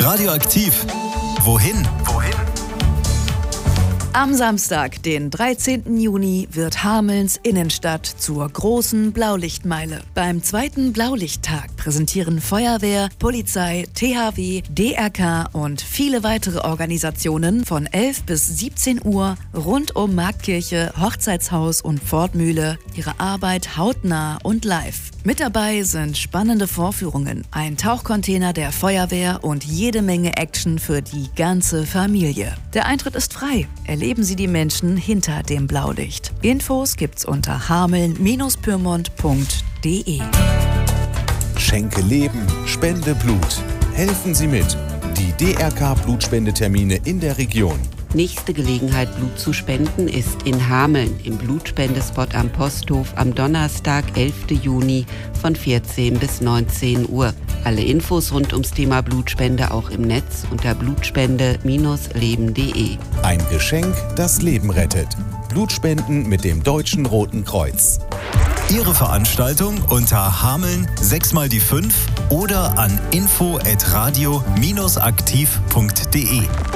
Radioaktiv. Wohin? Am Samstag, den 13. Juni, wird Hamelns Innenstadt zur großen Blaulichtmeile. Beim zweiten Blaulichttag präsentieren Feuerwehr, Polizei, THW, DRK und viele weitere Organisationen von 11 bis 17 Uhr rund um Marktkirche, Hochzeitshaus und Pfortmühle ihre Arbeit hautnah und live. Mit dabei sind spannende Vorführungen, ein Tauchcontainer der Feuerwehr und jede Menge Action für die ganze Familie. Der Eintritt ist frei. Erleben Sie die Menschen hinter dem Blaulicht. Infos gibt's unter hameln-pyrmont.de. Schenke Leben, spende Blut. Helfen Sie mit. Die DRK-Blutspendetermine in der Region. Nächste Gelegenheit, Blut zu spenden, ist in Hameln im Blutspendespot am Posthof am Donnerstag, 11. Juni von 14 bis 19 Uhr. Alle Infos rund ums Thema Blutspende auch im Netz unter blutspende-leben.de. Ein Geschenk, das Leben rettet. Blutspenden mit dem Deutschen Roten Kreuz. Ihre Veranstaltung unter Hameln 6x5 oder an info@radio-aktiv.de.